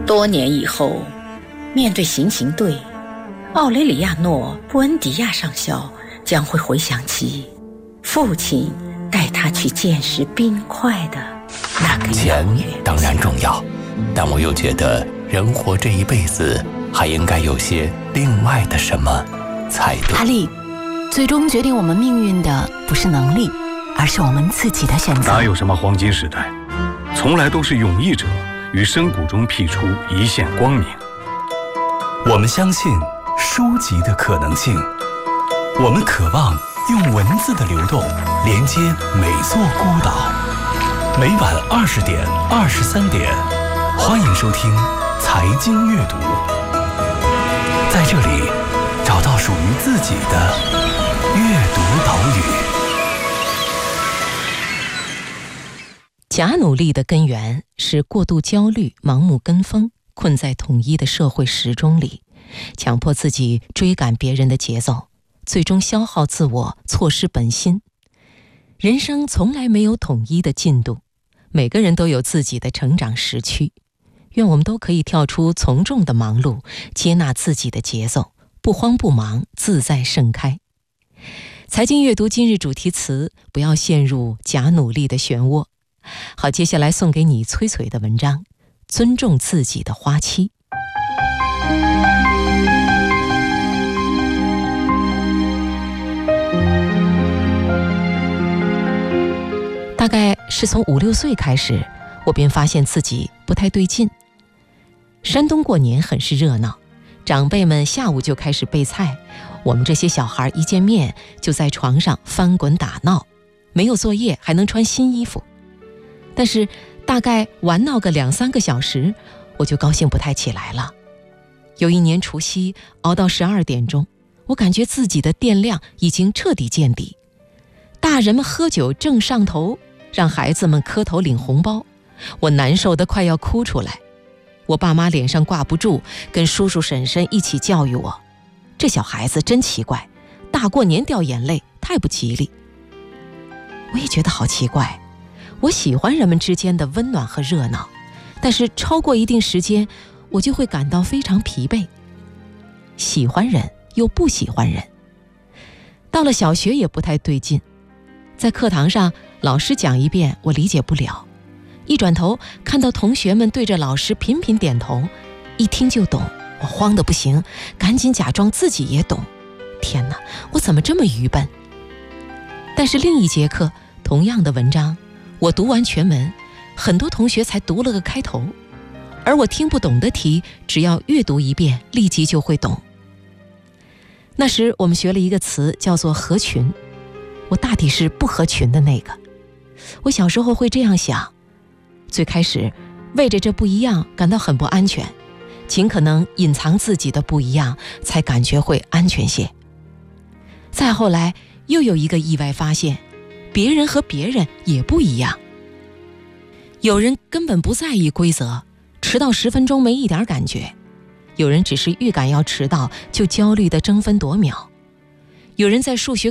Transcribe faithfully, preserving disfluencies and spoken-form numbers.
多年以后，面对行刑队，奥雷里亚诺·布恩迪亚上校将会回想起父亲带他去见识冰块的那个钱当然重要，但我又觉得人活这一辈子还应该有些另外的什么才对。 阿丽，最终决定我们命运的不是能力，而是我们自己的选择。 哪有什么黄金时代，从来都是勇毅者于深谷中辟出一线光明。 我们相信书籍的可能性，我们渴望用文字的流动连接每座孤岛。每晚二十点、二十三点，欢迎收听财经阅读，在这里找到属于自己的阅读岛屿。 假努力的根源是过度焦虑、盲目跟风，困在统一的社会时钟里，强迫自己追赶别人的节奏，最终消耗自我，错失本心。人生从来没有统一的进度，每个人都有自己的成长时区。愿我们都可以跳出从众的忙碌，接纳自己的节奏，不慌不忙，自在盛开。财经阅读今日主题词：不要陷入假努力的漩涡。好，接下来送给你崔崔的文章，尊重自己的花期。大概是从五六岁开始，我便发现自己不太对劲。山东过年很是热闹，长辈们下午就开始备菜，我们这些小孩一见面就在床上翻滚打闹，没有作业还能穿新衣服。但是大概玩闹个两三个小时，我就高兴不太起来了。有一年除夕熬到十二点钟，我感觉自己的电量已经彻底见底。大人们喝酒正上头，让孩子们磕头领红包，我难受得快要哭出来。我爸妈脸上挂不住，跟叔叔婶婶一起教育我，这小孩子真奇怪，大过年掉眼泪太不吉利。我也觉得好奇怪，我喜欢人们之间的温暖和热闹，但是超过一定时间，我就会感到非常疲惫。喜欢人又不喜欢人。到了小学也不太对劲，在课堂上老师讲一遍我理解不了，一转头看到同学们对着老师频频点头，一听就懂，我慌得不行，赶紧假装自己也懂。天哪，我怎么这么愚笨？但是另一节课同样的文章，我读完全文，很多同学才读了个开头，而我听不懂的题，只要阅读一遍，立即就会懂。那时我们学了一个词叫做合群，我大抵是不合群的那个。我小时候会这样想，最开始为着这不一样感到很不安全，尽可能隐藏自己的不一样，才感觉会安全些。再后来又有一个意外发现，别人和别人也不一样。有人根本不在意规则，迟到十分钟没一点感觉；有人只是预感要迟到就焦虑地争分夺秒；有人在数学